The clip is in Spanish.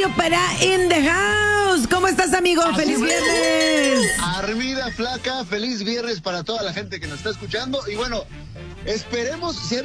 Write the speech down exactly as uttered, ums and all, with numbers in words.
para In the House. ¿Cómo estás, amigo? Así ¡Feliz es. viernes! Armida Flaca, feliz viernes para toda la gente que nos está escuchando. Y bueno, esperemos, si